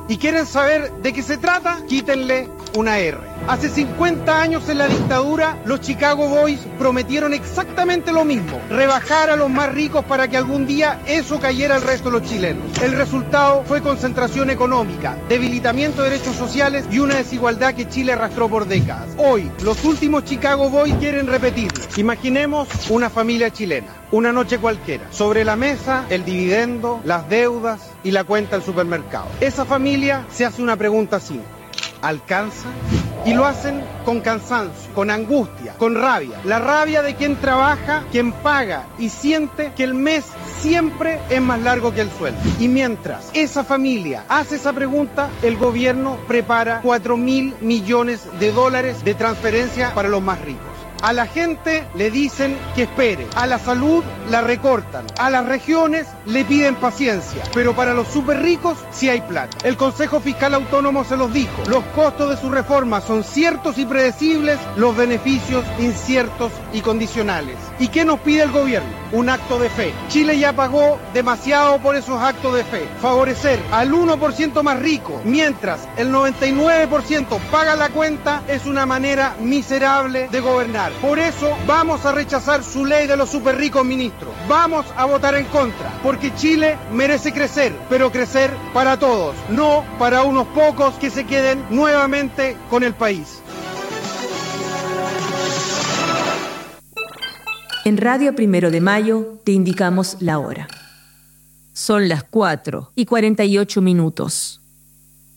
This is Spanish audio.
¿Y quieren saber de qué se trata? Quítenle una R. Hace 50 años en la dictadura, los Chicago Boys prometieron exactamente lo mismo: rebajar a los más ricos para que algún día eso cayera al resto de los chilenos. El resultado fue concentración económica, debilitamiento de derechos sociales y una desigualdad que Chile arrastró por décadas. Hoy, los últimos Chicago Boys quieren repetirlo. Imaginemos una familia chilena, una noche cualquiera. Sobre la mesa, el dividendo, las deudas y la cuenta del supermercado. Esa familia se hace una pregunta simple: ¿alcanza? Y lo hacen con cansancio, con angustia, con rabia. La rabia de quien trabaja, quien paga y siente que el mes siempre es más largo que el sueldo. Y mientras esa familia hace esa pregunta, el gobierno prepara 4.000 millones de dólares de transferencia para los más ricos. A la gente le dicen que espere, a la salud la recortan, a las regiones le piden paciencia, pero para los súper ricos sí hay plata. El Consejo Fiscal Autónomo se los dijo: los costos de su reforma son ciertos y predecibles, los beneficios inciertos y condicionales. ¿Y qué nos pide el gobierno? Un acto de fe. Chile ya pagó demasiado por esos actos de fe. Favorecer al 1% más rico, mientras el 99% paga la cuenta, es una manera miserable de gobernar. Por eso vamos a rechazar su ley de los super ricos, ministro. Vamos a votar en contra, porque Chile merece crecer, pero crecer para todos, no para unos pocos que se queden nuevamente con el país. En Radio 1 de Mayo te indicamos la hora. Son las 4:48.